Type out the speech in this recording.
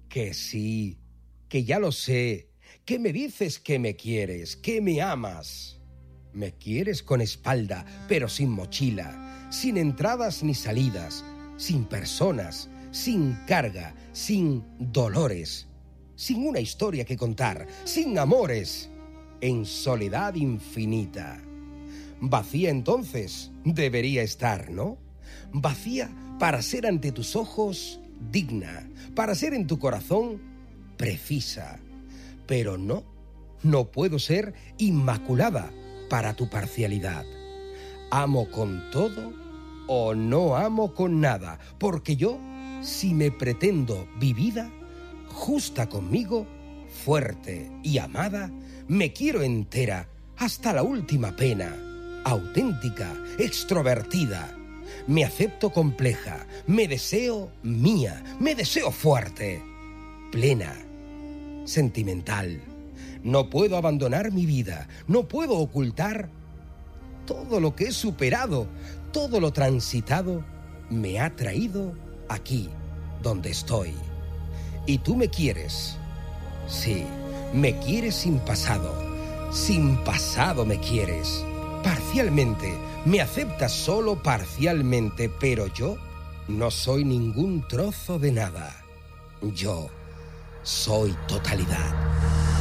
Que sí, que ya lo sé, que me dices que me quieres, que me amas. Me quieres con espalda, pero sin mochila, sin entradas ni salidas, sin personas, sin carga, sin dolores, sin una historia que contar, sin amores, en soledad infinita. Vacía entonces debería estar, ¿no? Vacía para ser ante tus ojos digna, para ser en tu corazón precisa. Pero no puedo ser inmaculada para tu parcialidad. Amo con todo o no amo con nada, porque yo, si me pretendo vivida, justa conmigo, fuerte y amada, me quiero entera hasta la última pena, auténtica, extrovertida. Me acepto compleja, me deseo mía, me deseo fuerte, plena, sentimental. No puedo abandonar mi vida, no puedo ocultar todo lo que he superado, todo lo transitado me ha traído aquí, donde estoy. Y tú me quieres, sí, me quieres sin pasado me quieres, parcialmente, me aceptas solo parcialmente, pero yo no soy ningún trozo de nada, yo soy totalidad.